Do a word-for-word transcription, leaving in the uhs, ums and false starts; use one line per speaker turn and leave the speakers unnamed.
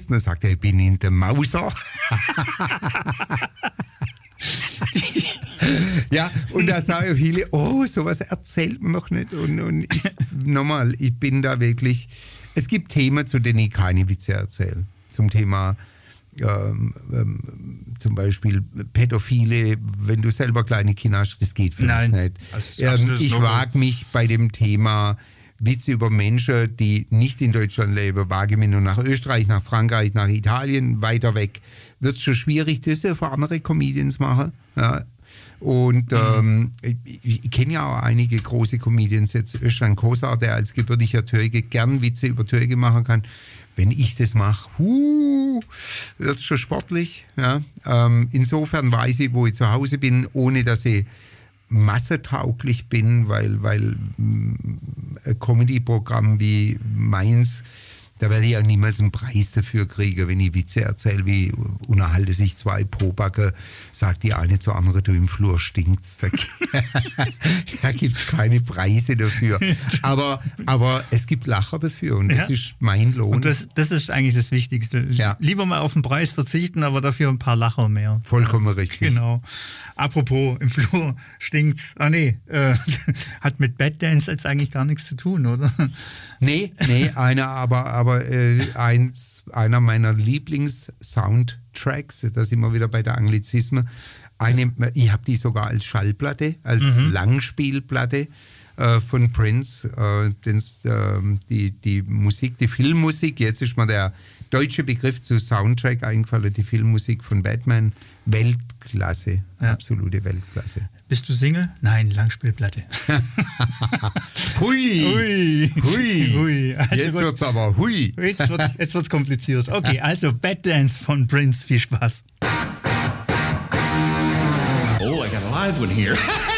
heißt? Und dann sagt er, ich bin in der Mauser. Ja, und da sagen viele, oh, sowas erzählt man noch nicht. Und, und ich, nochmal, ich bin da wirklich, es gibt Themen, zu denen ich keine Witze erzähle. Zum Thema ähm, ähm, zum Beispiel Pädophile, wenn du selber kleine Kinder hast, das geht für
Nein,
mich nicht. Ähm, ich wage mich bei dem Thema Witze über Menschen, die nicht in Deutschland leben, wage ich mich nur nach Österreich, nach Frankreich, nach Italien, weiter weg. Wird es schon schwierig, das für andere Comedians machen. Ja. Und ähm, ich, ich kenne ja auch einige große Comedians, jetzt Özcan Kosa, der als gebürtiger Türke gern Witze über Türke machen kann. Wenn ich das mache, huh, wird es schon sportlich. Ja. Ähm, insofern weiß ich, wo ich zu Hause bin, ohne dass ich massentauglich bin, weil, weil ein Comedy-Programm wie meins, da werde ich ja niemals einen Preis dafür kriegen, wenn ich Witze erzähle, wie unterhalte sich zwei Pobacke, sagt die eine zur anderen, du im Flur stinkst. Da, da gibt es keine Preise dafür. Aber, aber es gibt Lacher dafür und das ja. ist mein Lohn.
Und das, das ist eigentlich das Wichtigste. Ja. Lieber mal auf den Preis verzichten, aber dafür ein paar Lacher mehr.
Vollkommen richtig.
Genau. Apropos, im Flur stinkt's. Ah nee, äh, hat mit Bad Dance jetzt eigentlich gar nichts zu tun, oder?
Nee, nee, einer, aber, aber äh, eins, einer meiner Lieblings-Soundtracks, da sind wir wieder bei der Anglizismen, eine, ich habe die sogar als Schallplatte, als mhm. Langspielplatte äh, von Prince, äh, das, äh, die, die Musik, die Filmmusik, jetzt ist mir der deutsche Begriff zu Soundtrack eingefallen, die Filmmusik von Batman, Weltklasse, ja. absolute Weltklasse.
Bist du Single? Nein, Langspielplatte.
Hui!
Hui!
Hui!
Hui. Also
jetzt
gut.
wird's aber hui!
Jetzt wird's, jetzt wird's kompliziert. Okay, also Bad Dance von Prince. Viel Spaß.
Oh, I got a live one here.